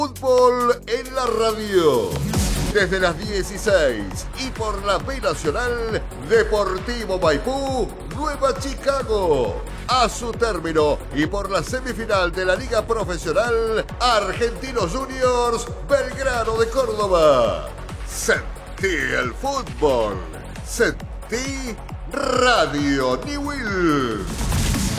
Fútbol en la radio. Desde las 16 y por la B Nacional, Deportivo Maipú, Nueva Chicago. A su término y por la semifinal de la Liga Profesional, Argentinos Juniors, Belgrano de Córdoba. Sentí el fútbol. Sentí Radio Newell.